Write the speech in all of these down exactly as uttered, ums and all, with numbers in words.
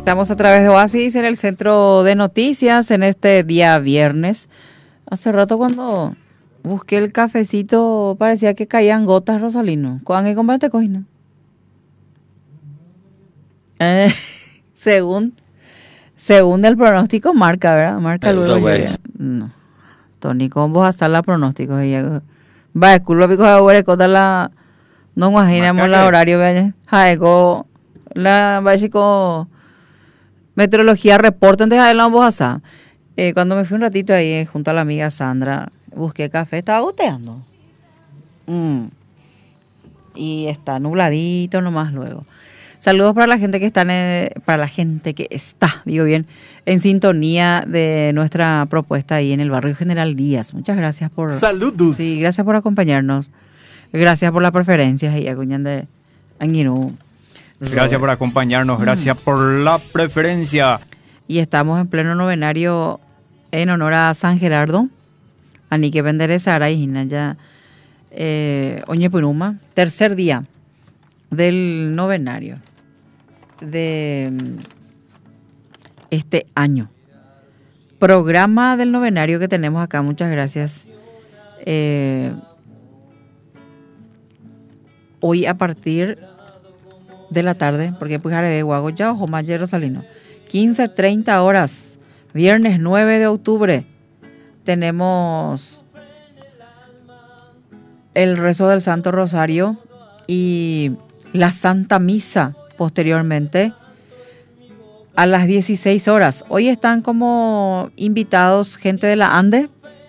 Estamos a través de Oasis en el centro de noticias en este día viernes. Hace rato cuando busqué el cafecito parecía que caían gotas, Rosalino. ¿Cuándo que compraste cojino? Eh, según según el pronóstico marca, ¿verdad? Marca Eh, luego. no, güey. Llega. No. Tony, ¿cómo vas a hacer la pronóstico? Va, culpa pico de huele cota la no imaginamos la horario, ¿verdad? Jaego la básico meteorología reporta antes de la voz a eh, cuando me fui un ratito ahí eh, junto a la amiga Sandra, busqué café, estaba goteando. Mm. Y está nubladito nomás luego. Saludos para la gente que está en, para la gente que está, digo bien, en sintonía de nuestra propuesta ahí en el barrio General Díaz. Muchas gracias por Saludos. Sí, gracias por acompañarnos. Gracias por las preferencias y acuñan de Anguinú. Gracias por acompañarnos, gracias mm. por la preferencia. Y estamos en pleno novenario en honor a San Gerardo, Anique Penderezara y Hinaya eh, Oñe Puruma, tercer día del novenario de este año. Programa del novenario que tenemos acá, muchas gracias. Eh, hoy a partir de la tarde, porque pues ahora guago ya ojo mayor Rosalino, quince treinta horas, viernes nueve de octubre, tenemos el rezo del Santo Rosario y la Santa Misa posteriormente a las dieciséis horas. Hoy están como invitados gente de la ANDE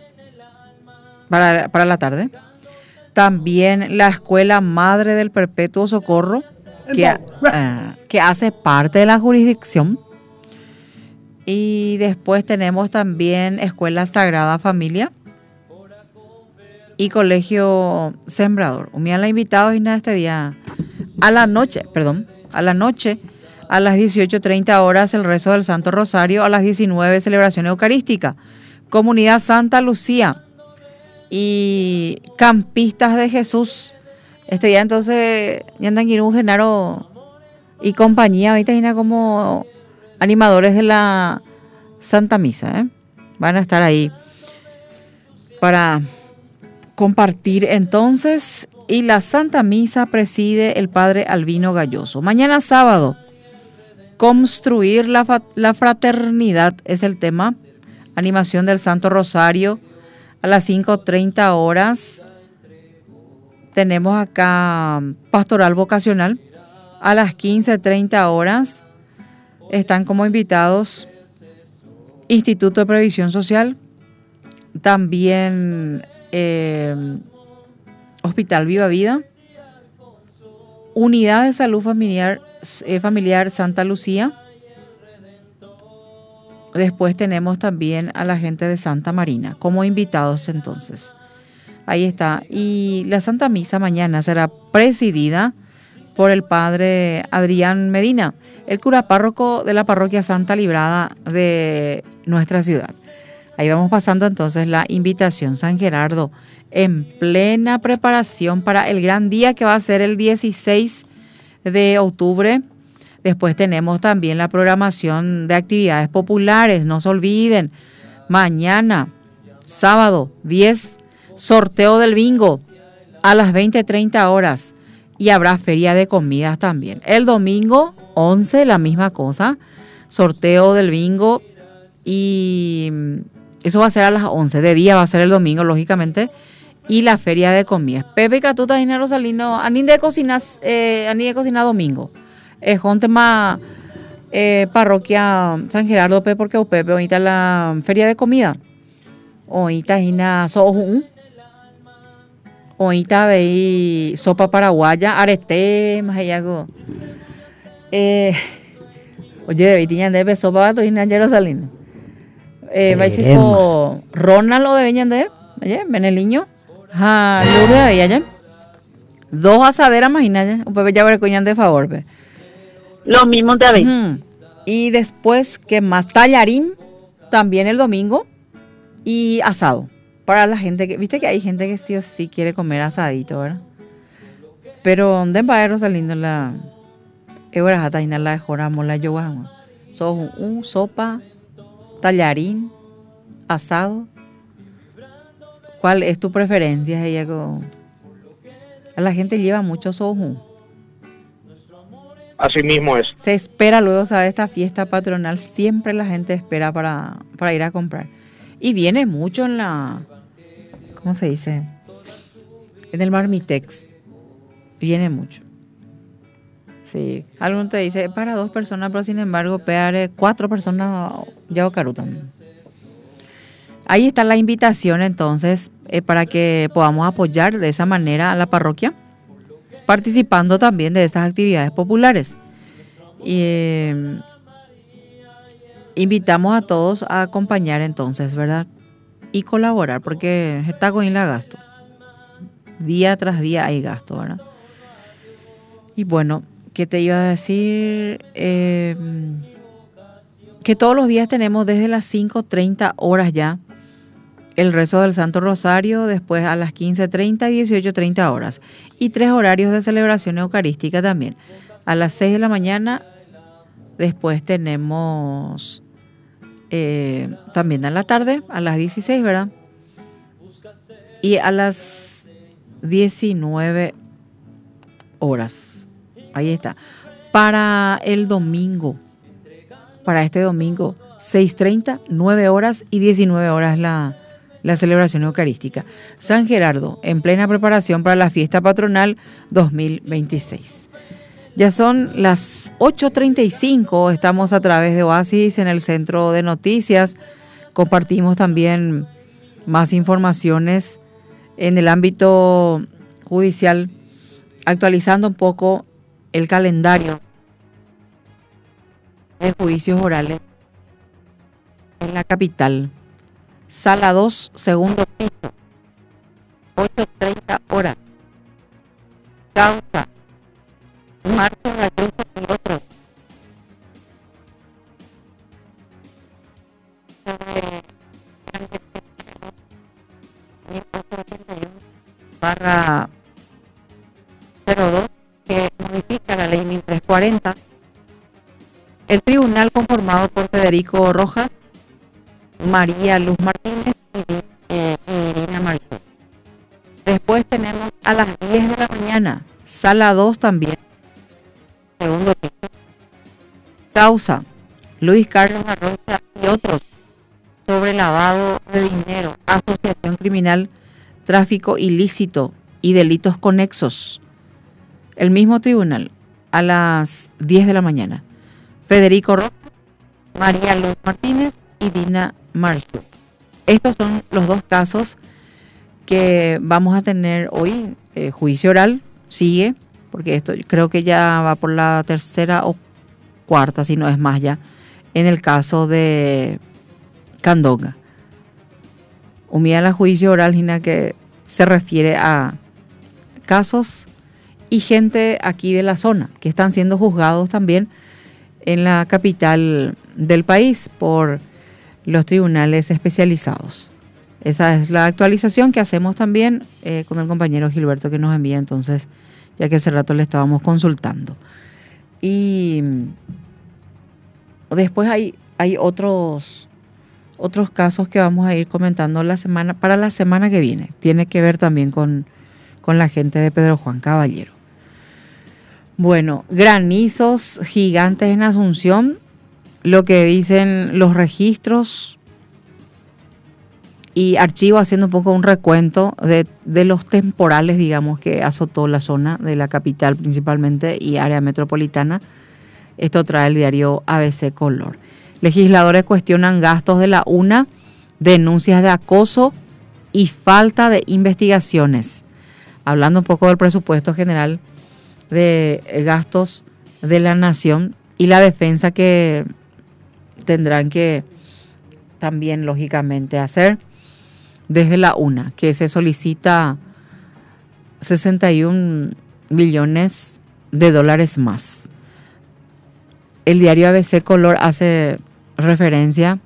para, para la tarde. También la Escuela Madre del Perpetuo Socorro, que, uh, que hace parte de la jurisdicción. Y después tenemos también Escuela Sagrada Familia y Colegio Sembrador. Humillan la invitados y nada este día a la noche, perdón, a la noche a las dieciocho treinta horas el rezo del Santo Rosario, a las diecinueve celebración eucarística, Comunidad Santa Lucía y Campistas de Jesús. Este día entonces ya andan Guirú, Genaro y compañía, ahorita hay como animadores de la Santa Misa, ¿eh? Van a estar ahí para compartir entonces. Y la Santa Misa preside el Padre Albino Galloso. Mañana sábado, construir la, la fraternidad es el tema. Animación del Santo Rosario a las cinco treinta horas. Tenemos acá pastoral vocacional a las quince treinta horas. Están como invitados Instituto de Previsión Social, también eh, Hospital Viva Vida, Unidad de Salud Familiar, eh, Familiar Santa Lucía. Después tenemos también a la gente de Santa Marina como invitados entonces. Ahí está. Y la Santa Misa mañana será presidida por el padre Adrián Medina, el cura párroco de la parroquia Santa Librada de nuestra ciudad. Ahí vamos pasando entonces la invitación. San Gerardo en plena preparación para el gran día que va a ser el dieciséis de octubre. Después tenemos también la programación de actividades populares. No se olviden, mañana, sábado diez, sorteo del bingo a las veinte treinta horas. Y habrá feria de comidas también. El domingo once, la misma cosa. Sorteo del bingo. Y eso va a ser a las once. De día va a ser el domingo, lógicamente. Y la feria de comidas. Pepe Catuta y Rosalino. Anín de cocinar, eh, anín de cocinar domingo. Es un tema eh, parroquia San Gerardo, Pepe, porque Pepe, ahorita la feria de comida. Ahorita hay una soju. Ahorita veí sopa paraguaya, arete, más allá. Eh, oye, de tiñan de sopa bato y nanyero salino. Eh, va chico Ronald o de veñan de, oye, Beneliño. Ja, lo de ahí allá. Dos asaderas, imagínate. Un bebé ya vercoñan de favor, ve. Lo mismo te veis. Uh-huh. Y después, ¿qué más? Tallarín, también el domingo. Y asado. Para la gente que, viste que hay gente que sí o sí quiere comer asadito, ¿verdad? Pero ¿dónde va a Rosalinda la Eura Jataina la Joramo la Yoguama? soju, sopa, tallarín, asado. ¿Cuál es tu preferencia? Ella con... A la gente lleva mucho soju. Así mismo es. Se espera luego, ¿sabes? Esta fiesta patronal, siempre la gente espera para, para ir a comprar. Y viene mucho en la... ¿Cómo se dice? En el Marmitex. Viene mucho. Sí. Alguno te dice, para dos personas, pero sin embargo, pegar cuatro personas ya carutan. Ahí está la invitación, entonces, eh, para que podamos apoyar de esa manera a la parroquia, participando también de estas actividades populares. Y eh, invitamos a todos a acompañar entonces, ¿verdad? Y colaborar, porque está con la gasto. Día tras día hay gasto, ¿verdad? Y bueno, ¿qué te iba a decir? Eh, que todos los días tenemos desde las cinco treinta horas ya el rezo del Santo Rosario, después a las quince treinta y dieciocho treinta horas. Y tres horarios de celebración eucarística también. A las seis de la mañana, después tenemos eh, también a la tarde, a las dieciséis, ¿verdad? Y a las diecinueve horas. Ahí está. Para el domingo, para este domingo, seis treinta, nueve horas y diecinueve horas la... la celebración eucarística. San Gerardo, en plena preparación para la fiesta patronal dos mil veintiséis. Ya son las ocho treinta y cinco, estamos a través de Oasis en el Centro de Noticias. Compartimos también más informaciones en el ámbito judicial, actualizando un poco el calendario de juicios orales en la capital. Sala dos, segundo piso, ocho treinta horas. Causa, Marco Galloso y otros. Barra cero dos, que modifica la ley mil trescientos cuarenta. El tribunal conformado por Federico Rojas, María Luz Martínez y Irina Marzú. Después tenemos a las diez de la mañana, sala dos también, segundo piso. Causa, Luis Carlos Arrocha y otros, sobre lavado de dinero, asociación criminal, tráfico ilícito y delitos conexos. El mismo tribunal, a las diez de la mañana. Federico Rojas, María Luz Martínez y Dina Marzú. Estos son los dos casos que vamos a tener hoy. Eh, juicio oral sigue, porque esto creo que ya va por la tercera o cuarta, si no es más ya, en el caso de Candonga. Humilla la juicio oral, Gina, que se refiere a casos y gente aquí de la zona que están siendo juzgados también en la capital del país por los tribunales especializados. Esa es la actualización que hacemos también eh, con el compañero Gilberto, que nos envía entonces, ya que hace rato le estábamos consultando. Y después hay, hay otros, otros casos que vamos a ir comentando la semana, para la semana que viene. Tiene que ver también con, con la gente de Pedro Juan Caballero. Bueno, granizos gigantes en Asunción, lo que dicen los registros y archivos, haciendo un poco un recuento de, de los temporales, digamos, que azotó la zona de la capital principalmente y área metropolitana. Esto trae el diario A B C Color. Legisladores cuestionan gastos de la UNA, denuncias de acoso y falta de investigaciones. Hablando un poco del presupuesto general de gastos de la nación y la defensa que tendrán que también lógicamente hacer desde la UNA, que se solicita sesenta y un millones de dólares más. El diario A B C Color hace referencia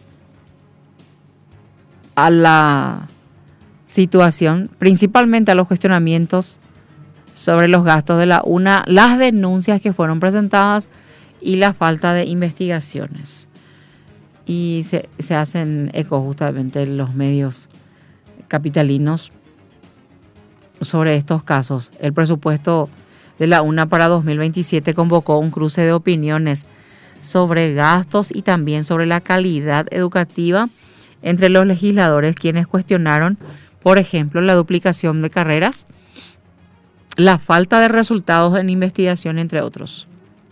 a la situación, principalmente a los cuestionamientos sobre los gastos de la UNA, las denuncias que fueron presentadas y la falta de investigaciones. Y se, se hacen eco justamente los medios capitalinos sobre estos casos. El presupuesto de la UNA para dos mil veintisiete convocó un cruce de opiniones sobre gastos y también sobre la calidad educativa entre los legisladores, quienes cuestionaron, por ejemplo, la duplicación de carreras, la falta de resultados en investigación, entre otros.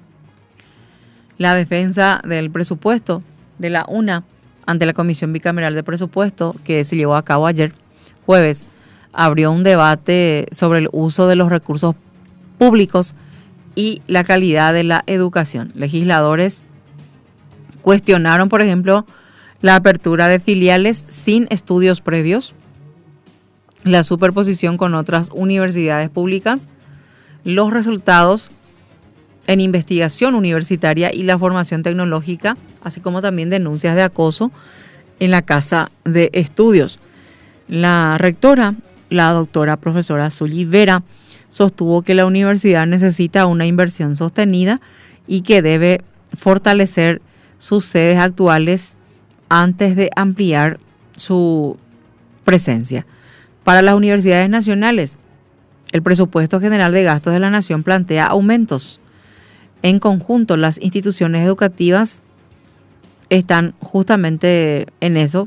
La defensa del presupuesto de la UNA ante la Comisión Bicameral de Presupuesto, que se llevó a cabo ayer, jueves, abrió un debate sobre el uso de los recursos públicos y la calidad de la educación. Legisladores cuestionaron, por ejemplo, la apertura de filiales sin estudios previos, la superposición con otras universidades públicas, los resultados en investigación universitaria y la formación tecnológica, así como también denuncias de acoso en la casa de estudios. La rectora, la doctora profesora Zully Vera, sostuvo que la universidad necesita una inversión sostenida y que debe fortalecer sus sedes actuales antes de ampliar su presencia. Para las universidades nacionales, el presupuesto general de gastos de la Nación plantea aumentos. En conjunto, las instituciones educativas están justamente en eso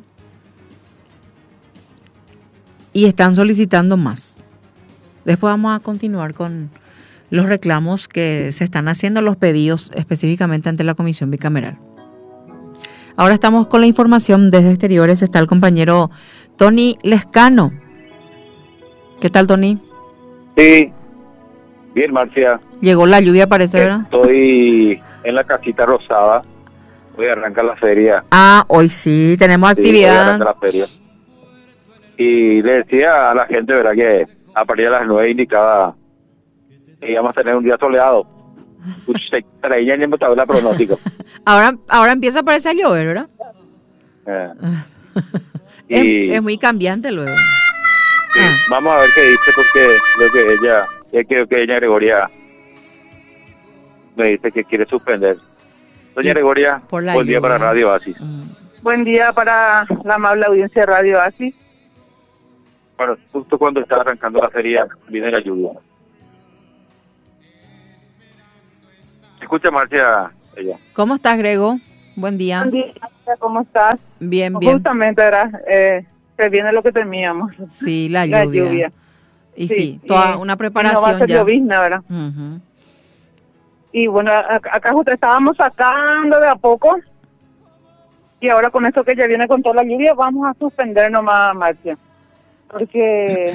y están solicitando más. Después vamos a continuar con los reclamos que se están haciendo, los pedidos específicamente ante la Comisión Bicameral. Ahora estamos con la información desde exteriores. Está el compañero Tony Lescano. ¿Qué tal, Tony? Sí, bien, Marcia. Llegó la lluvia, parece, ¿verdad? Estoy en la casita rosada. Voy a arrancar la feria. Ah, hoy sí, tenemos Sí, actividad. voy a arrancar la feria. Y le decía a la gente, ¿verdad?, que a partir de las nueve indicaba que íbamos a tener un día soleado. Traía ni me estaba el pronóstico. ahora, ahora empieza a parecer a llover, ¿verdad? Eh, es, y es muy cambiante luego. sí, Ah. vamos a ver qué dice, porque creo que ella, ya creo que ella Gregoria me dice que quiere suspender. Doña Sí, Gregoria, por la buen día lluvia. para Radio Oasis. Mm. Buen día para la amable audiencia de Radio Oasis. Bueno, justo cuando está arrancando la feria, viene la lluvia. ¿Se escucha, Marcia? Ella. ¿Cómo estás, Grego? Buen día. Buen día, ¿cómo estás? Bien, bien. Justamente, ¿verdad? Eh, se viene lo que temíamos. Sí, la La lluvia. lluvia. Y Sí, sí, toda y- una Y no va a preparación ser ya. llovizna, ¿verdad? Ujú. Y bueno, a- acá justo estábamos sacando de a poco. Y ahora con esto que ya viene con toda la lluvia, vamos a suspender nomás, Marcia. Porque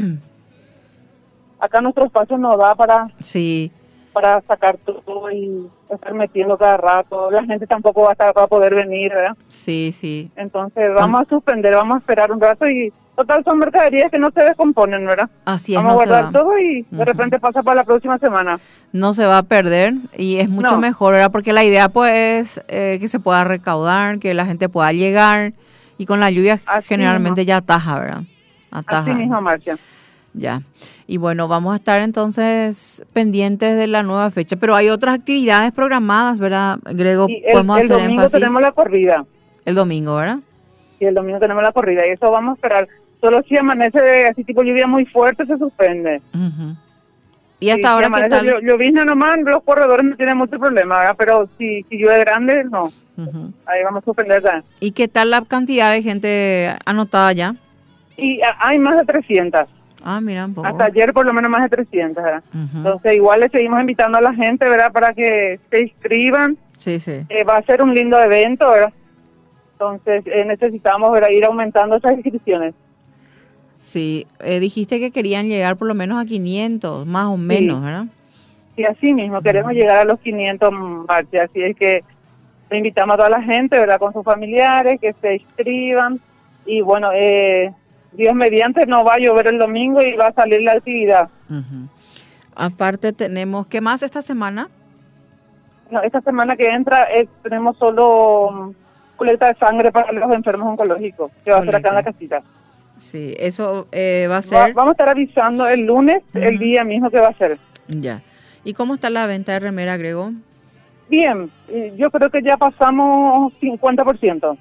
acá nuestro espacio no da para Sí, para sacar todo y estar metiendo cada rato. La gente tampoco va a, estar, va a poder venir, ¿verdad? sí, sí. Entonces vamos a suspender, vamos a esperar un rato y total son mercaderías que no se descomponen, ¿verdad? Así es, Vamos no a se guardar va, todo y de Ujú. repente pasa para la próxima semana. no se va a perder y es mucho No. mejor, ¿verdad? Porque la idea pues es eh, que se pueda recaudar, que la gente pueda llegar y con la lluvia Así generalmente mismo. ya ataja, ¿verdad? Ataja. Así mismo, Marcia. Ya. Y bueno, vamos a estar entonces pendientes de la nueva fecha, pero hay otras actividades programadas, ¿verdad, Grego? Y el, Podemos el hacer domingo énfasis tenemos la corrida. el domingo, ¿verdad? Y el domingo tenemos la corrida y eso vamos a esperar. Solo si amanece de así tipo lluvia muy fuerte se suspende. Ujú. Y hasta Sí, ahora, si ¿qué amanece tal? llo- llovizna nomás, los corredores no tienen mucho problema, ¿verdad? Pero si, si llueve grande, no. Ujú. Ahí vamos a suspender ya. ¿Y qué tal la cantidad de gente anotada ya? Y a- hay más de trescientas. Ah, mira un poco. Hasta ayer por lo menos más de trescientas, ¿verdad? Ujú. Entonces igual le seguimos invitando a la gente, ¿verdad? Para que se inscriban. Sí, sí. Eh, va a ser un lindo evento, ¿verdad? Entonces eh, necesitamos, ¿verdad?, ir aumentando esas inscripciones. Sí, eh, dijiste que querían llegar por lo menos a quinientos, más o menos, ¿verdad? Y así mismo, queremos llegar a los quinientos marchas, así es que le invitamos a toda la gente, ¿verdad?, con sus familiares, que se inscriban. Y bueno, eh, Dios mediante no va a llover el domingo y va a salir la actividad. Ujú. Aparte tenemos, ¿qué más esta semana? No, esta semana que entra eh, tenemos solo um, colecta de sangre para los enfermos oncológicos, que va a ser acá en la casita. Sí, eso eh, va a Va- ser... vamos a estar avisando el lunes, el Ujú. día mismo que va a ser. Ya. ¿Y cómo está la venta de remera, Grego? Bien, y yo creo que ya pasamos cincuenta por ciento.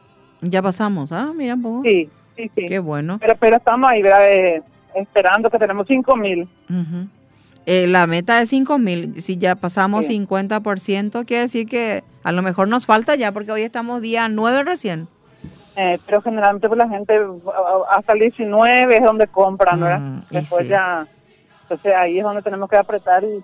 Ya pasamos, ah, mira un poco. Sí, sí, sí. Qué bueno. Pero, pero estamos ahí, ¿verdad? Eh, esperando que tenemos cinco mil. Uh-huh. eh, la meta es cinco mil. Si ya pasamos Sí. cincuenta por ciento, quiere decir que a lo mejor nos falta ya, porque hoy estamos día nueve recién. Eh, pero generalmente pues, la gente a- hasta el diecinueve es donde compran, ¿verdad? Mm, y Después sí. ya, entonces ahí es donde tenemos que apretar y,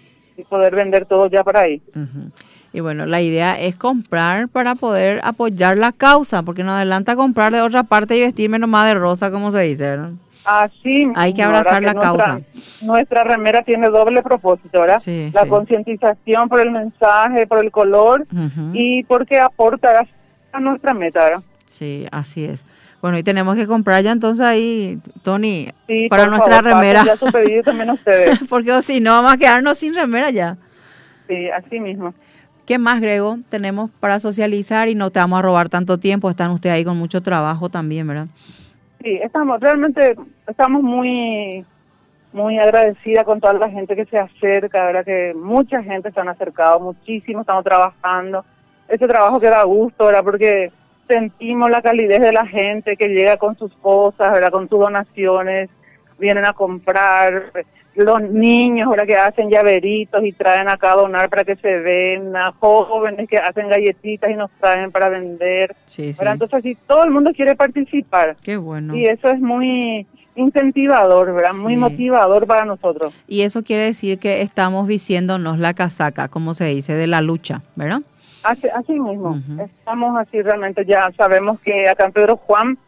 y poder vender todo ya para ahí. Uh-huh. Y bueno, la idea es comprar para poder apoyar la causa, porque no adelanta comprar de otra parte y vestirme nomás de rosa, como se dice, ¿verdad? Así Hay que mismo, abrazar ¿verdad? la Que nuestra, causa. Nuestra remera tiene doble propósito, ¿verdad? Sí, la sí. concientización por el mensaje, por el color Uh-huh. y porque aporta a nuestra meta, ¿verdad? Sí, así es. Bueno, y tenemos que comprar ya entonces ahí, Tony, Sí, para por nuestra favor, remera. pasen ya su pedido también ustedes. Porque o si no, vamos a quedarnos sin remera ya. Sí, así mismo. ¿Qué más, Grego, tenemos para socializar y no te vamos a robar tanto tiempo? Están ustedes ahí con mucho trabajo también, ¿verdad? Sí, estamos, realmente estamos muy, muy agradecida con toda la gente que se acerca, ¿verdad? Que mucha gente se han acercado, muchísimo, estamos trabajando. Ese trabajo que da gusto, ¿verdad? Porque sentimos la calidez de la gente que llega con sus cosas, ¿verdad? Con sus donaciones, vienen a comprar. Los niños, ¿verdad? Que hacen llaveritos y traen acá a donar para que se vendan. Jóvenes que hacen galletitas y nos traen para vender. Sí, sí. ¿Verdad? Entonces, sí, todo el mundo quiere participar. Qué bueno. Y eso es muy incentivador, ¿verdad? Muy Sí. motivador para nosotros. Y eso quiere decir que estamos vistiéndonos la casaca, como se dice, de la lucha, ¿verdad? Así, así mismo. Ujú. Estamos así realmente, ya sabemos que acá en Pedro Juan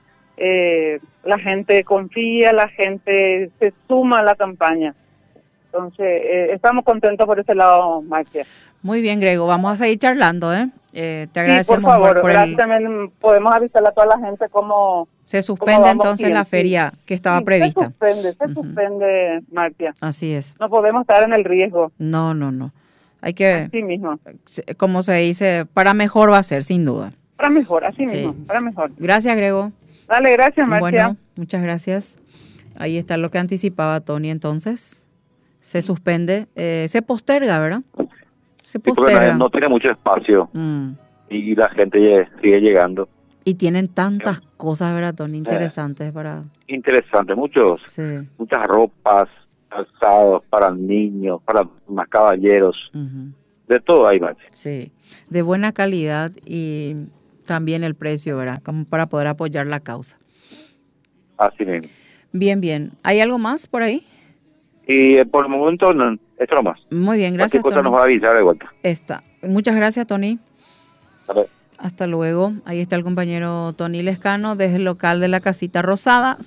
eh, la gente confía, la gente se suma a la campaña. Entonces, eh, estamos contentos por ese lado, Marcia. Muy bien, Grego, vamos a seguir charlando, ¿eh? Eh, te Sí, agradecemos por favor, por ¿verdad? el... También podemos avisarle a toda la gente cómo... Se cómo suspende vamos entonces bien, la sí. feria que estaba Sí, prevista. Se suspende, se Ujú. suspende, Marcia. Así es. No podemos estar en el riesgo. No, no, no. Hay que, Así mismo. se- como se dice, para mejor va a ser, sin duda. Para mejor, así Sí. mismo, para mejor. Gracias, Grego. Dale, gracias, Marcia. Bueno, muchas gracias. Ahí está lo que anticipaba Tony entonces. Se suspende, eh, se posterga, ¿verdad? Se Sí, porque posterga. no, no tiene mucho espacio Mm. y la gente lle- sigue llegando. Y tienen tantas cosas, ¿verdad, Tony? Interesantes para... Interesante, muchos, Sí. muchas ropas, calzados para niños, para más caballeros, Ujú. de todo hay, Marcia. Sí, de buena calidad y también el precio, ¿verdad? Como para poder apoyar la causa. Así mismo. Bien, bien. ¿Hay algo más por ahí? Y eh, por el momento, no, esto nomás. Muy bien, gracias, Cualquier cosa Tony. nos va a avisar de vuelta. Está. Muchas gracias, Tony. A ver. Hasta luego. Ahí está el compañero Tony Lescano desde el local de la Casita Rosada.